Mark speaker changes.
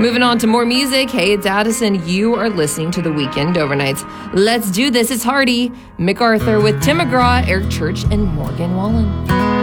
Speaker 1: Moving on to more music. Hey, it's Addison. You are listening to The Weekend Overnights. Let's do this. It's Hardy, MacArthur with Tim McGraw, Eric Church, and Morgan Wallen.